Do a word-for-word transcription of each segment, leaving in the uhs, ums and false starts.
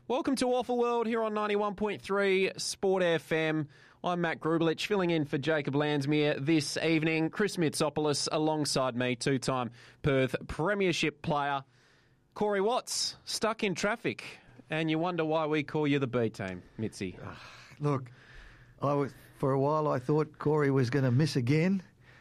Welcome to Awful World here on ninety-one point three Sport F M. I'm Matt Grubelich, filling in for Jacob Landsmere this evening. Chris Mitsopoulos alongside me, two-time Perth Premiership player. Corey Watts, stuck in traffic, and you wonder why we call you the B team, Mitzi. Uh, look, I was, for a while I thought Corey was going to miss again,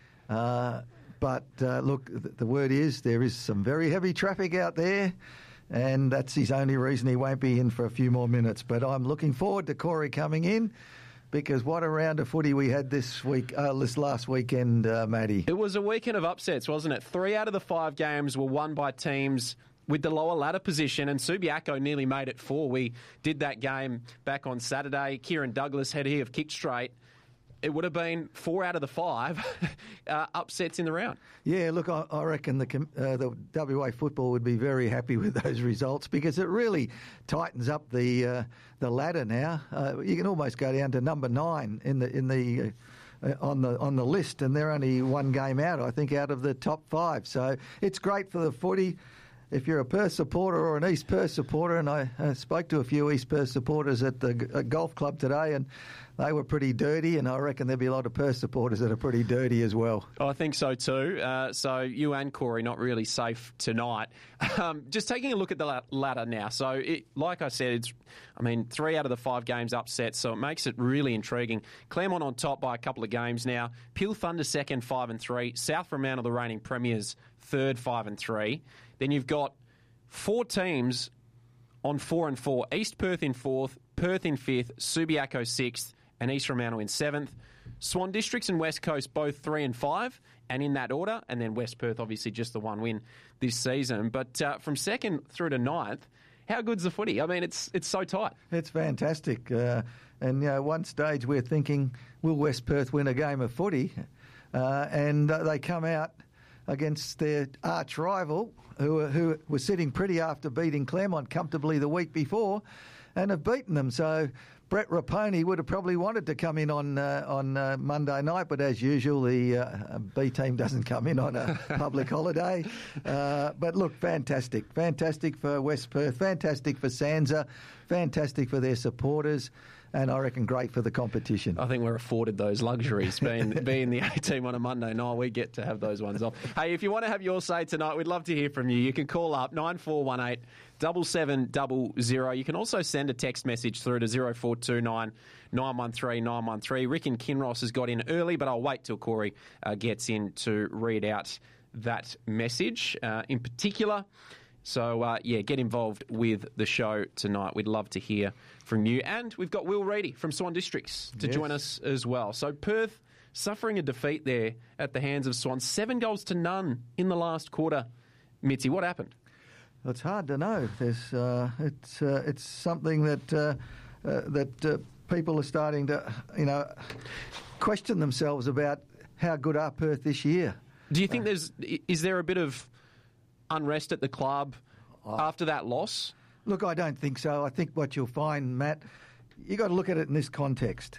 uh, but uh, look, the, the word is there is some very heavy traffic out there, and that's his only reason he won't be in for a few more minutes. But I'm looking forward to Corey coming in, because what a round of footy we had this week, uh, this last weekend, uh, Matty. It was a weekend of upsets, wasn't it? Three out of the five games were won by teams with the lower ladder position, and Subiaco nearly made it four. We did that game back on Saturday. Kieran Douglas, had he have kicked straight, it would have been four out of the five uh, upsets in the round. Yeah, look, I, I reckon the uh, the W A football would be very happy with those results, because it really tightens up the uh, the ladder now. Uh, you can almost go down to number nine in the in the. Uh, on the on the list, and they're only one game out, I think, out of the top five. So it's great for the footy. If you're a Perth supporter or an East Perth supporter, and I uh, spoke to a few East Perth supporters at the g- golf club today, and they were pretty dirty, and I reckon there'll be a lot of Perth supporters that are pretty dirty as well. I think so too. Uh, so you and Corey not really safe tonight. Um, just taking a look at the ladder now. So it, like I said, it's I mean three out of the five games upset, so it makes it really intriguing. Claremont on top by a couple of games now. Peel Thunder second, five and three. South Fremantle, the reigning premiers, third, five and three. Then you've got four teams on four and four. East Perth in fourth, Perth in fifth, Subiaco sixth, and East Fremantle in seventh. Swan Districts and West Coast both three and five, and in that order. And then West Perth, obviously, just the one win this season. But uh, from second through to ninth, how good's the footy? I mean, it's it's so tight. It's fantastic. Uh, and, you know, one stage we're thinking, will West Perth win a game of footy? Uh, and uh, they come out against their arch rival, who, who was sitting pretty after beating Claremont comfortably the week before, and have beaten them. So Brett Raponi would have probably wanted to come in on uh, on uh, Monday night, but as usual, the uh, B team doesn't come in on a public holiday. Uh, but look, fantastic. Fantastic for West Perth, fantastic for Sansa, fantastic for their supporters, and I reckon great for the competition. I think we're afforded those luxuries. Being being the A-team on a Monday night, we get to have those ones off. Hey, if you want to have your say tonight, we'd love to hear from you. You can call up nine four one eight, seven seven zero zero. You can also send a text message through to zero four two nine, nine one three, nine one three. Rick and Kinross has got in early, but I'll wait till Corey uh, gets in to read out that message uh, in particular. So, uh, yeah, get involved with the show tonight. We'd love to hear from you. And we've got Will Reedy from Swan Districts to yes. join us as well. So, Perth suffering a defeat there at the hands of Swan. Seven goals to none in the last quarter. Mitzi, what happened? Well, it's hard to know. There's, uh, it's, uh, it's something that, uh, uh, that uh, people are starting to, you know, question themselves about how good are Perth this year. Do you think uh, there's, is there a bit of unrest at the club oh. after that loss? Look, I don't think so. I think what you'll find, Matt, you got to look at it in this context.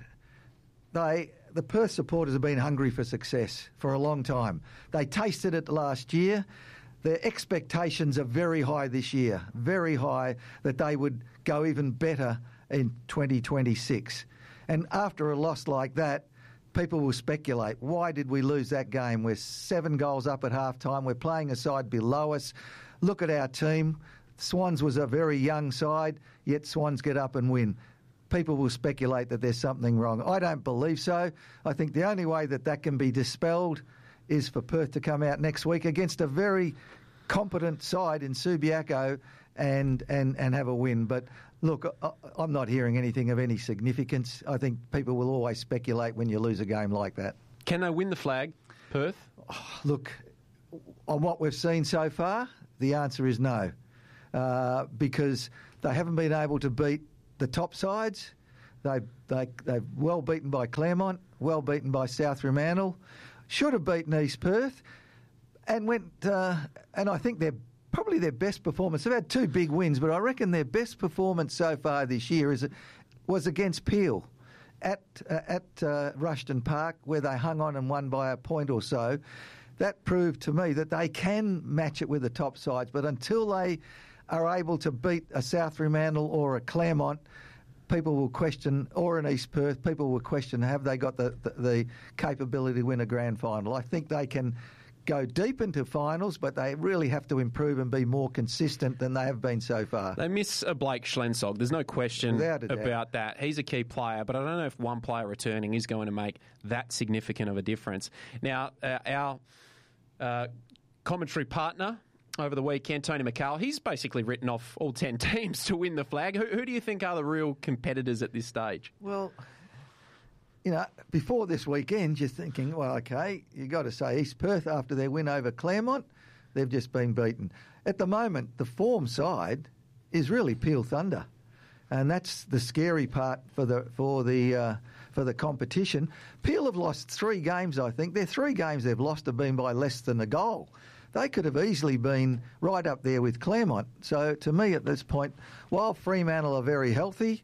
They, the Perth supporters have been hungry for success for a long time. They tasted it last year. Their expectations are very high this year, very high, that they would go even better in twenty twenty-six. And after a loss like that, people will speculate, why did we lose that game? We're seven goals up at half-time. We're playing a side below us. Look at our team. Swans was a very young side, yet Swans get up and win. People will speculate that there's something wrong. I don't believe so. I think the only way that that can be dispelled is for Perth to come out next week against a very competent side in Subiaco and, and, and have a win. But look, I, I'm not hearing anything of any significance. I think people will always speculate when you lose a game like that. Can they win the flag, Perth? Oh, look, on what we've seen so far, the answer is no. Uh, because they haven't been able to beat the top sides. They, they, they're well beaten by Claremont, well beaten by South Fremantle, should have beaten East Perth, and went. Uh, and I think they're probably their best performance. They've had two big wins, but I reckon their best performance so far this year is was against Peel at uh, at uh, Rushton Park, where they hung on and won by a point or so. That proved to me that they can match it with the top sides, but until they are able to beat a South Fremantle or a Claremont, people will question, or an East Perth, people will question, have they got the, the, the capability to win a grand final? I think they can go deep into finals, but they really have to improve and be more consistent than they have been so far. They miss a Blake Schlensog. There's no question Without a doubt. about that. He's a key player, but I don't know if one player returning is going to make that significant of a difference. Now, uh, our uh, commentary partner over the weekend, Tony McCall, he's basically written off all ten teams to win the flag. Who, who do you think are the real competitors at this stage? Well, you know, before this weekend, you're thinking, well, okay, you've got to say East Perth, after their win over Claremont, they've just been beaten. At the moment, the form side is really Peel Thunder, and that's the scary part for the for the uh, for the competition. Peel have lost three games, I think. Their three games they've lost have been by less than a goal. They could have easily been right up there with Claremont. So to me, at this point, while Fremantle are very healthy,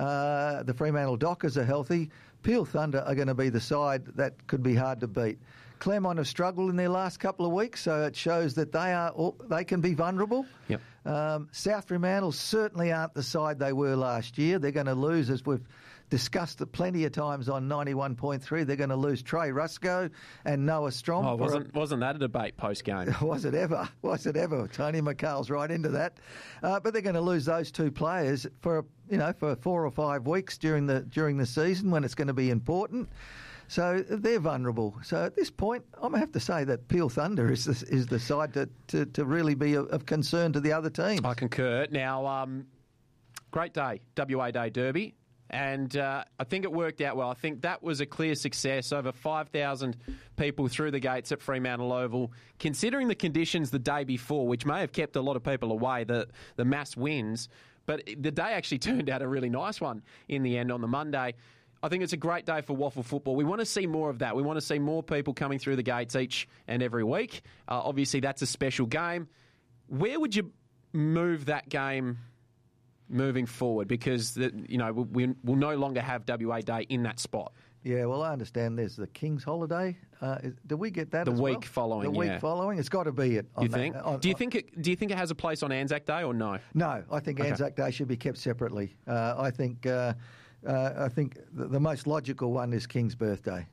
uh, the Fremantle Dockers are healthy, Peel Thunder are going to be the side that could be hard to beat. Claremont have struggled in their last couple of weeks, so it shows that they are they can be vulnerable. Yep. Um, South Fremantle certainly aren't the side they were last year. They're going to lose, as we've discussed it plenty of times on ninety-one point three. They're going to lose Trey Rusco and Noah Strom. Oh, wasn't a, wasn't that a debate post game? Was it ever? Was it ever? Tony McCall's right into that. Uh, but they're going to lose those two players for you know for four or five weeks during the during the season when it's going to be important. So they're vulnerable. So at this point, I'm going to have to say that Peel Thunder is the, is the side to, to, to really be of, of concern to the other teams. I concur. Now, um, great day, W A Day Derby. And uh, I think it worked out well. I think that was a clear success. Over five thousand people through the gates at Fremantle Oval. Considering the conditions the day before, which may have kept a lot of people away, the, the mass wins, but the day actually turned out a really nice one in the end on the Monday. I think it's a great day for waffle football. We want to see more of that. We want to see more people coming through the gates each and every week. Uh, obviously, that's a special game. Where would you move that game moving forward? Because the, you know we will no longer have W A Day in that spot. Yeah, well, I understand there's the King's holiday. Uh, is, do we get that the as week well? following? The week yeah. following, it's got to be it. Do you think? That, on, do you think? It, do you think it has a place on Anzac Day or no? No, I think okay. Anzac Day should be kept separately. Uh, I think. Uh, Uh, I think the, the most logical one is King's birthday.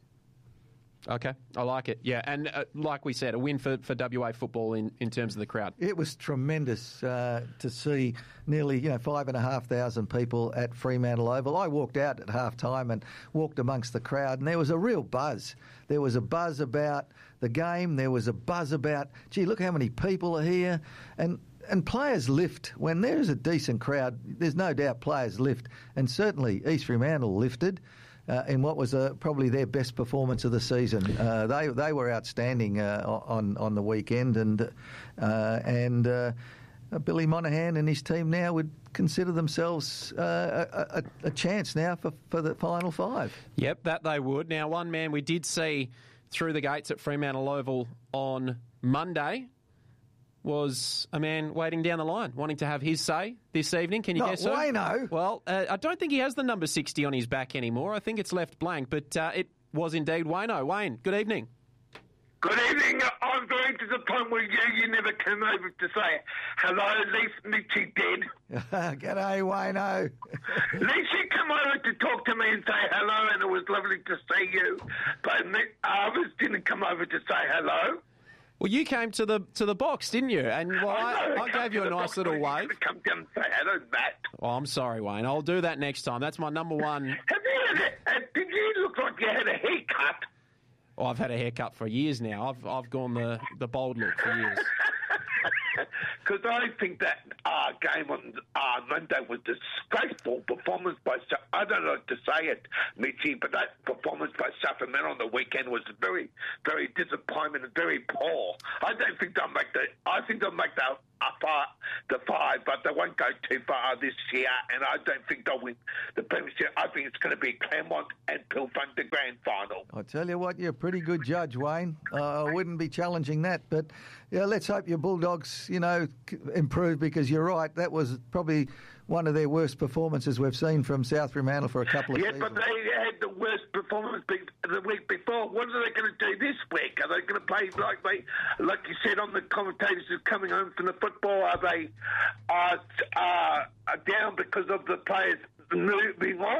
Okay, I like it. Yeah, and uh, like we said, a win for, for W A football in, in terms of the crowd. It was tremendous uh, to see nearly you know five and a half thousand people at Fremantle Oval. I walked out at half time and walked amongst the crowd, and there was a real buzz. There was a buzz about the game. There was a buzz about, gee, look how many people are here, and. And players lift. When there is a decent crowd, there's no doubt players lift. And certainly East Fremantle lifted uh, in what was uh, probably their best performance of the season. Uh, they they were outstanding uh, on on the weekend. And, uh, and uh, Billy Monahan and his team now would consider themselves uh, a, a, a chance now for, for the final five. Yep, that they would. Now, one man we did see through the gates at Fremantle Oval on Monday was a man waiting down the line, wanting to have his say this evening. Can you Not guess who? Wayno. Well, uh, I don't think he has the number sixty on his back anymore. I think it's left blank, but uh, it was indeed Wayno. Wayne, good evening. Good evening. I'm very disappointed with you. You never came over to say hello. At least Mitchie did. G'day, Wayno. At least you come over to talk to me and say hello, and it was lovely to see you. But others didn't come over to say hello. Well, you came to the to the box, didn't you? And well, I, I, I gave you a nice little wave. Come down and say hello, Matt. Oh, I'm sorry, Wayne. I'll do that next time. That's my number one. Have you had a, uh, did you look like you had a haircut? Oh, I've had a haircut for years now. I've I've gone the, the bold look for years. Because I think that uh, game on uh, Monday was a disgraceful performance by, I don't know to say it, Mitchie, but that performance by Sacramento on the weekend was very, very disappointment and very poor. I don't think they'll make the, I think they'll make the, uh, five, the five, but they won't go too far this year, and I don't think they'll win the premiership. I think it's going to be Claremont and Peel Thunder grand final. I tell you what, you're a pretty good judge, Wayne. Uh, I wouldn't be challenging that, but yeah, let's hope your Bulldogs performance, you know, improved? Because you're right, that was probably one of their worst performances we've seen from South Fremantle for a couple of yeah, seasons. but they had the worst performance be- the week before. What are they going to do this week? Are they going to play like they, like you said on the commentators who's coming home from the football? Are they uh, uh, down because of the players moving on?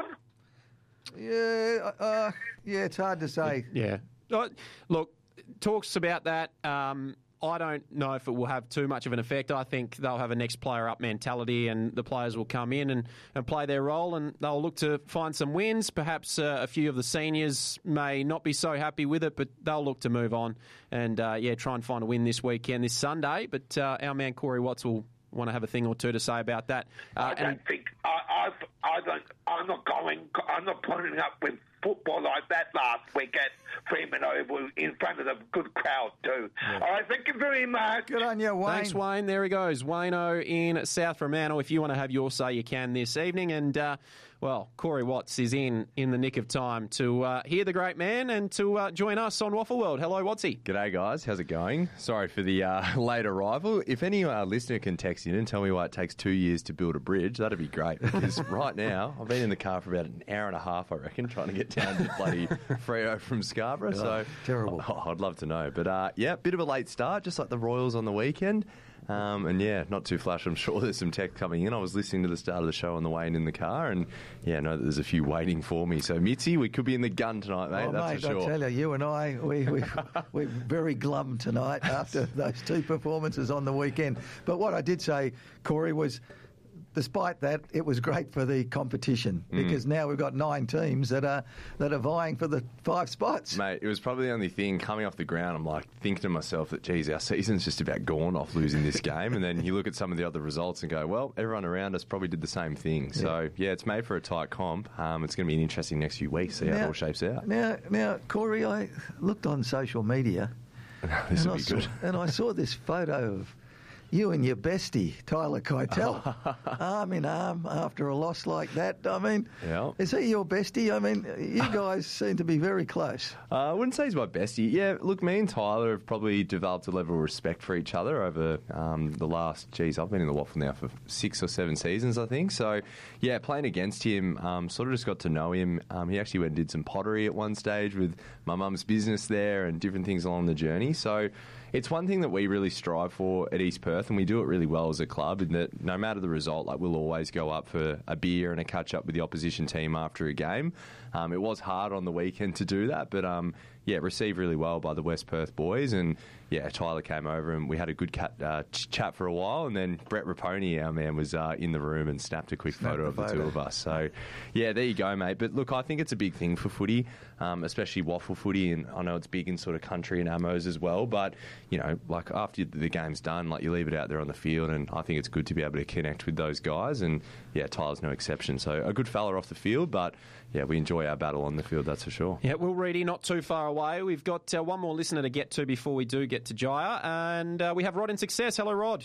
Yeah, uh, yeah, it's hard to say. Yeah. Uh, Look, talks about that. Um, I don't know if it will have too much of an effect. I think they'll have a next player up mentality and the players will come in and, and play their role and they'll look to find some wins. Perhaps uh, a few of the seniors may not be so happy with it, but they'll look to move on and, uh, yeah, try and find a win this weekend, this Sunday. But uh, our man Corey Watts will want to have a thing or two to say about that. Uh, I don't and, think I, I've, I don't. I'm not going. I'm not putting up with football like that last week at Fremantle in front of a good crowd too. Yeah. All right, thank you very much. Good on you, Wayne. Thanks, Wayne. There he goes, Wayno in South Fremantle. If you want to have your say, you can this evening. And uh, well, Corey Watts is in in the nick of time to uh, hear the great man and to uh, join us on Waffle World. Hello, Wattsy. G'day, guys. How's it going? Sorry for the uh, late arrival. If any uh, listener can text in and tell me why it takes two years to build a bridge, that'd be great. Because right now, I've been in the car for about an hour and a half, I reckon, trying to get down to bloody Freo from Scarborough. Oh, so terrible. Oh, I'd love to know. But uh, yeah, bit of a late start, just like the Royals on the weekend. Um, and yeah, not too flash. I'm sure there's some tech coming in. I was listening to the start of the show on the way in, in the car, and yeah, I know that there's a few waiting for me. So Mitzi, we could be in the gun tonight, mate. Oh, that's mate, for sure. I tell you, you and I, we, we, we're very glum tonight after those two performances on the weekend. But what I did say, Corey, was despite that, it was great for the competition because mm. now we've got nine teams that are that are vying for the five spots. Mate, it was probably the only thing coming off the ground. I'm like thinking to myself that, geez, our season's just about gone off losing this game. And then you look at some of the other results and go, well, everyone around us probably did the same thing. Yeah. So, yeah, it's made for a tight comp. Um, it's going to be an interesting next few weeks, see how now, it all shapes out. Now, now, Corey, I looked on social media this and, will I be saw, good. and I saw this photo of you and your bestie, Tyler Keitel, arm in arm after a loss like that. I mean, yeah. Is he your bestie? I mean, you guys seem to be very close. Uh, I wouldn't say he's my bestie. Yeah, look, me and Tyler have probably developed a level of respect for each other over um, the last, geez, I've been in the Waffle now for six or seven seasons, I think. So, yeah, playing against him, um, sort of just got to know him. Um, he actually went and did some pottery at one stage with my mum's business there and different things along the journey. So, it's one thing that we really strive for at East Perth, and we do it really well as a club, in that no matter the result, like we'll always go up for a beer and a catch-up with the opposition team after a game. Um, it was hard on the weekend to do that, but um, yeah, received really well by the West Perth boys, and yeah, Tyler came over and we had a good cat, uh, ch- chat for a while, and then Brett Raponi, our man, was uh, in the room and snapped a quick Snapped photo the of the photo. two of us. So yeah, there you go, mate. But look, I think it's a big thing for footy, um, especially waffle footy, and I know it's big in sort of country and Amos as well, but you know, like after the game's done, like you leave it out there on the field, and I think it's good to be able to connect with those guys, and yeah, Tyler's no exception. So a good fella off the field, but yeah, we enjoy our battle on the field, that's for sure. Yeah, Will Reedy, not too far away. We've got uh, one more listener to get to before we do get to Jaya, and uh, we have Rod in Success. Hello, Rod.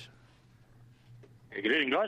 Yeah, good evening, guys.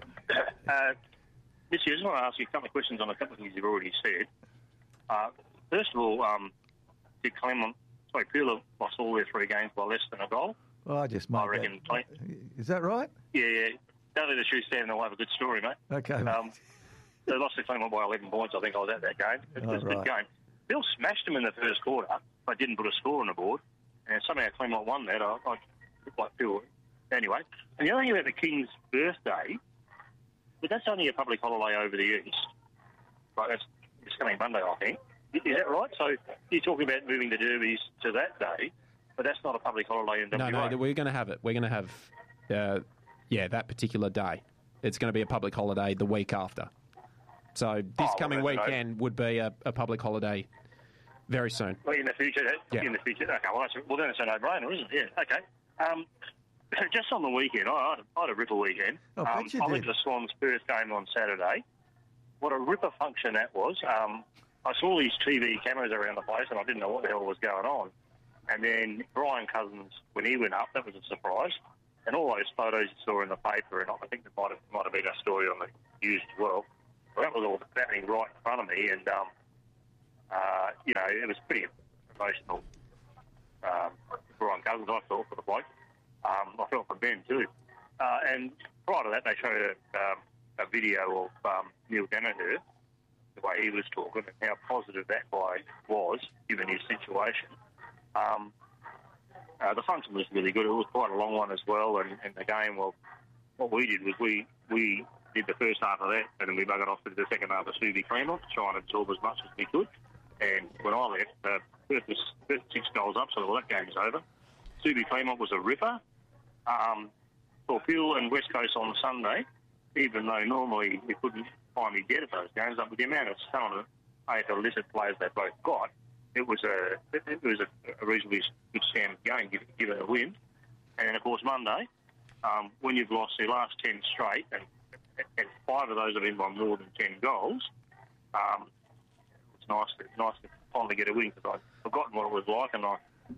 Uh, Missy, I just want to ask you a couple of questions on a couple of things you've already said. Uh, first of all, um, did Clement, sorry, Peel lost all their three games by less than a goal? Well, I just made I reckon. that. Is that right? Yeah, yeah. Don't let the shoe stand in the way of a good story, mate. Okay. Um, they lost to Clement by eleven points. I think I was at that game. It was Oh, a good right. game. Bill smashed them in the first quarter, but didn't put a score on the board. And somehow Clement won that. I, I looked like Bill. Anyway, and the other thing about the King's birthday, but that's only a public holiday over the East. Right, that's it's coming Monday, I think. Is that right? So you're talking about moving the derbies to that day, but that's not a public holiday in No, W A. no, we're going to have it. We're going to have, uh, yeah, that particular day. It's going to be a public holiday the week after. So this Oh, coming well, that's weekend would be a, a public holiday very soon. Well, in the future, that, Yeah. in the future. Okay, well, that's, well then it's a no-brainer, isn't it? Yeah. Okay. Um, just on the weekend, I had, I had a ripper weekend. Oh, I um, bet you I went did. to the Swans' Perth game on Saturday. What a ripper function that was. Um, I saw these T V cameras around the place, and I didn't know what the hell was going on. And then Brian Cousins, when he went up, that was a surprise. And all those photos you saw in the paper, and I think there might have, might have been a story on the news as well. Well, that was all happening right in front of me, and um, uh, you know, it was pretty emotional. Um, Brian Cousins, I thought, for the bloke. Um, I felt for Ben too. Uh, and prior to that, they showed a, um, a video of um, Neil Danaher, the way he was talking and how positive that guy was, given his situation. Um, uh, the function was really good. It was quite a long one as well. And, and the game, well, what we did was we, we did the first half of that, and then we buggered off to the second half of Subi Claremont to try and absorb as much as we could. And when I left, uh, Perth was Perth six goals up, so well, that game's over. Subi Claremont was a ripper. Um, for Peel and West Coast on Sunday, even though normally we couldn't find me dead at those games, but with the amount of talented A F L listed players they both got, it was a it, it was a, a reasonably good standard game, given, given a win. And then, of course, Monday, um, when you've lost the last ten straight, and, and five of those have been by more than ten goals, um, it's nice to, nice to finally get a win, because I'd forgotten what it was like, and I,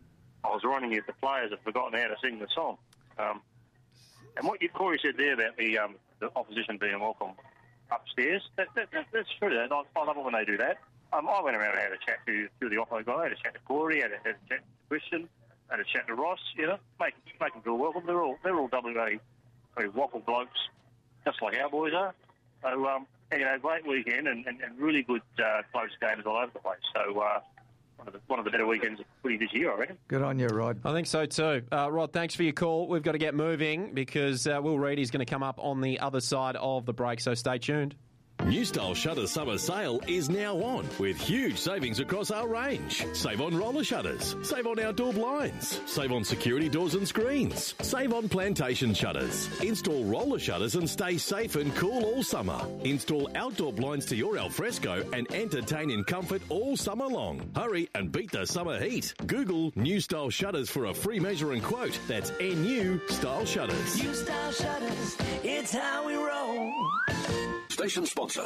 I was running at the players had forgotten how to sing the song. Um, and what you, Corey said there about the, um, the opposition being welcome upstairs, that, that, that, that's true. I, I love it when they do that. Um, I went around and had a chat to, to the Oppo guy, had a chat to Corey, had a, had a chat to Christian, had a chat to Ross, you know, make, make them feel welcome. They're all, they're all W A waffle blokes, just like our boys are. So, um, and, you know, great weekend and, and, and really good uh, close games all over the place. So, uh, One of, the, one of the better weekends of footy this year, I reckon. Good on you, Rod. I think so too. Uh, Rod, thanks for your call. We've got to get moving because uh, Will Reedy's going to come up on the other side of the break, so stay tuned. New Style Shutters Summer Sale is now on with huge savings across our range. Save on roller shutters, save on outdoor blinds, save on security doors and screens, save on plantation shutters. Install roller shutters and stay safe and cool all summer. Install outdoor blinds to your alfresco and entertain in comfort all summer long. Hurry and beat the summer heat. Google New Style Shutters for a free measure and quote. That's N U Style Shutters. New Style Shutters, it's how we roll. Station sponsor.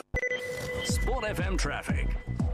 Sport F M traffic.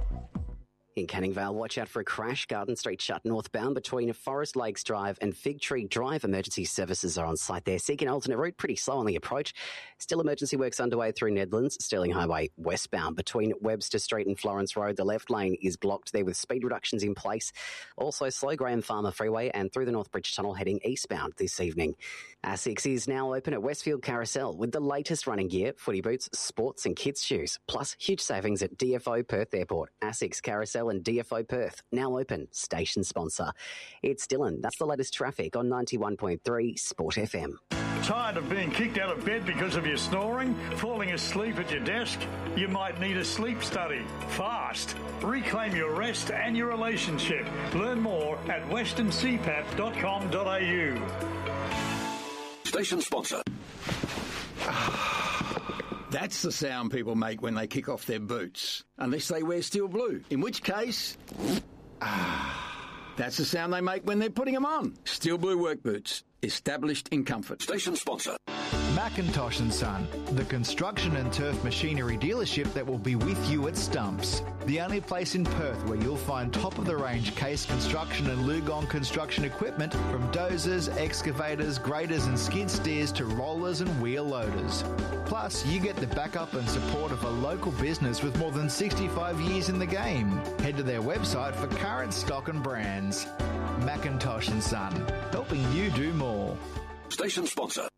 In Canning Vale, watch out for a crash. Garden Street shut northbound between Forest Lakes Drive and Fig Tree Drive. Emergency services are on site there. Seek an alternate route, pretty slow on the approach. Still emergency works underway through Nedlands, Stirling Highway westbound. Between Webster Street and Florence Road, the left lane is blocked there with speed reductions in place. Also slow Graham Farmer Freeway and through the North Bridge Tunnel heading eastbound this evening. ASICS is now open at Westfield Carousel with the latest running gear, footy boots, sports and kids shoes. Plus huge savings at D F O Perth Airport. ASICS Carousel and D F O Perth, now open, station sponsor. It's Dylan. That's the latest traffic on ninety-one point three Sport F M. Tired of being kicked out of bed because of your snoring? Falling asleep at your desk? You might need a sleep study. Fast. Reclaim your rest and your relationship. Learn more at western c pap dot com dot a u. Station sponsor. That's the sound people make when they kick off their boots. Unless they wear steel blue. In which case... That's the sound they make when they're putting them on. Steel blue work boots. Established in comfort. Station sponsor. Macintosh and Son, the construction and turf machinery dealership that will be with you at Stumps. The only place in Perth where you'll find top-of-the-range Case Construction and Lugong construction equipment, from dozers, excavators, graders and skid steers to rollers and wheel loaders. Plus, you get the backup and support of a local business with more than sixty-five years in the game. Head to their website for current stock and brands. Macintosh and Son, helping you do more. Station sponsor.